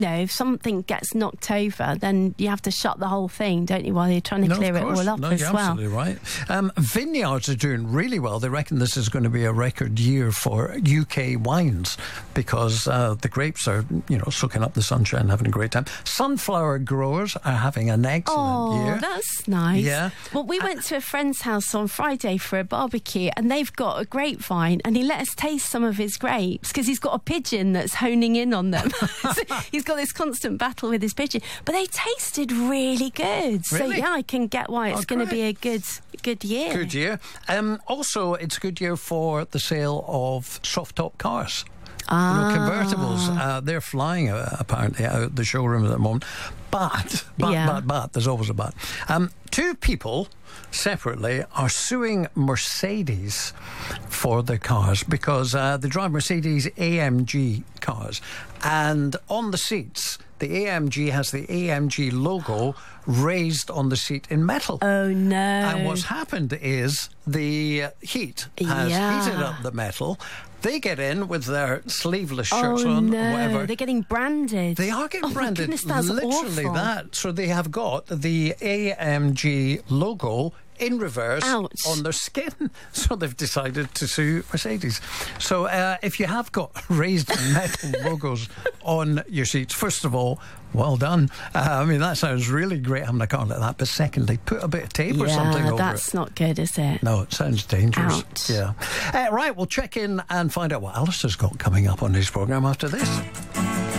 if something gets knocked over, then you have to shut the whole thing, don't you, while you're trying to clear it all up as you're well. Absolutely right. Vineyards are doing really well. They reckon this is going to be a record year for UK wines because the grapes are, soaking up the sunshine and having a great time. Sunflower growers are having an excellent year. Oh, that's nice. Yeah. Well, we went to a friend's house on Friday for a barbecue, and they've got a grapevine, and he let us taste some of his grapes because he's got a pigeon that's honing in on them. So he's got this constant battle with his pigeon, but they tasted really good. Really? So yeah, I can get why it's going to be a good year. Good year. Also, it's a good year for the sale of soft top cars. Convertibles, they're flying apparently out the showroom at the moment. But, there's always a but. Two people separately are suing Mercedes for their cars because they drive Mercedes AMG cars, and on the seats the AMG has the AMG logo raised on the seat in metal. Oh no. And what's happened is the heat has heated up the metal. They get in with their sleeveless shirts on, or whatever. They're getting branded. They are getting branded. My goodness, that's literally awful. that. So they have got the AMG logo in reverse on their skin. So they've decided to sue Mercedes. So if you have got raised metal logos on your seats, first of all, well done. That sounds really great having a car like that. But secondly, put a bit of tape or something over it. That's not good, is it? No, it sounds dangerous. Ouch. Yeah. Right, we'll check in and find out what Alistair's got coming up on his programme after this.